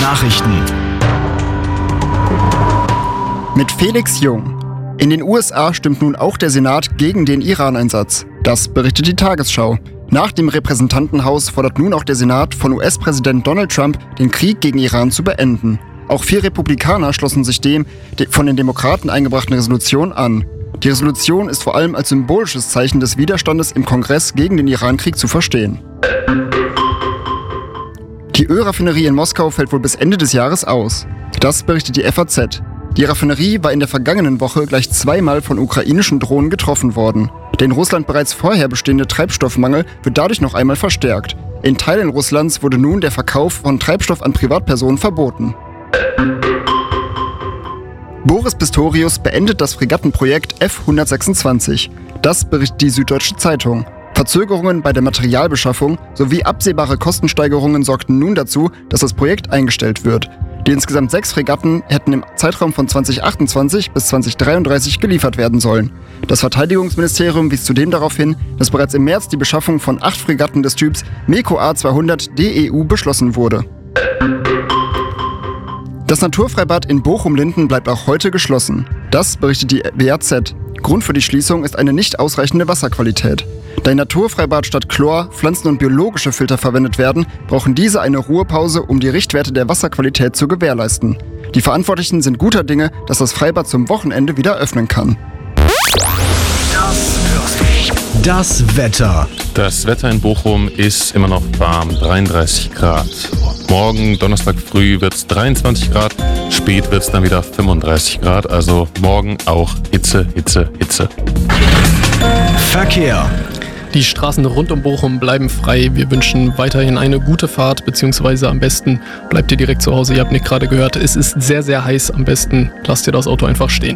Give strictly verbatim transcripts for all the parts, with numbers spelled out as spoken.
Nachrichten. Mit Felix Jung. In den U S A stimmt nun auch der Senat gegen den Iran-Einsatz. Das berichtet die Tagesschau. Nach dem Repräsentantenhaus fordert nun auch der Senat von U S-Präsident Donald Trump, den Krieg gegen Iran zu beenden. Auch vier Republikaner schlossen sich dem von den Demokraten eingebrachten Resolution an. Die Resolution ist vor allem als symbolisches Zeichen des Widerstandes im Kongress gegen den Irankrieg zu verstehen. Die Ölraffinerie in Moskau fällt wohl bis Ende des Jahres aus. Das berichtet die F A Z. Die Raffinerie war in der vergangenen Woche gleich zweimal von ukrainischen Drohnen getroffen worden. Der in Russland bereits vorher bestehende Treibstoffmangel wird dadurch noch einmal verstärkt. In Teilen Russlands wurde nun der Verkauf von Treibstoff an Privatpersonen verboten. Boris Pistorius beendet das Fregattenprojekt F hundertsechsundzwanzig. Das berichtet die Süddeutsche Zeitung. Verzögerungen bei der Materialbeschaffung sowie absehbare Kostensteigerungen sorgten nun dazu, dass das Projekt eingestellt wird. Die insgesamt sechs Fregatten hätten im Zeitraum von zweitausendachtundzwanzig bis zweitausenddreiunddreißig geliefert werden sollen. Das Verteidigungsministerium wies zudem darauf hin, dass bereits im März die Beschaffung von acht Fregatten des Typs MEKO A zweihundert D E U beschlossen wurde. Das Naturfreibad in Bochum-Linden bleibt auch heute geschlossen. Das berichtet die W A Z. Grund für die Schließung ist eine nicht ausreichende Wasserqualität. Da im Naturfreibad statt Chlor Pflanzen- und biologische Filter verwendet werden, brauchen diese eine Ruhepause, um die Richtwerte der Wasserqualität zu gewährleisten. Die Verantwortlichen sind guter Dinge, dass das Freibad zum Wochenende wieder öffnen kann. Das Wetter. Das Wetter in Bochum ist immer noch warm, dreiunddreißig Grad. Morgen, Donnerstag früh, wird es dreiundzwanzig Grad, spät wird es dann wieder fünfunddreißig Grad. Also morgen auch Hitze, Hitze, Hitze. Verkehr. Die Straßen rund um Bochum bleiben frei. Wir wünschen weiterhin eine gute Fahrt, beziehungsweise am besten bleibt ihr direkt zu Hause. Ihr habt nicht gerade gehört, es ist sehr, sehr heiß. Am besten lasst ihr das Auto einfach stehen.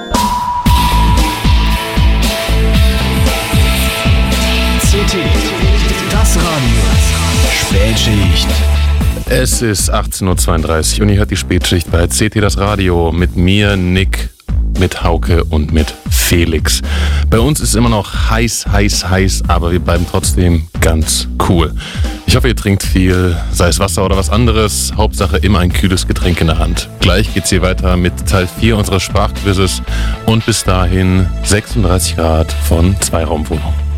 C T, das Radio, Spätschicht. Es ist achtzehn Uhr zweiunddreißig und ihr hört die Spätschicht bei C T das Radio mit mir, Nick, mit Hauke und mit Felix. Bei uns ist immer noch heiß, heiß, heiß, aber wir bleiben trotzdem ganz cool. Ich hoffe, ihr trinkt viel, sei es Wasser oder was anderes. Hauptsache immer ein kühles Getränk in der Hand. Gleich geht's hier weiter mit Teil vier unseres Sprachquizzes und bis dahin sechsunddreißig Grad von Zweiraumwohnung.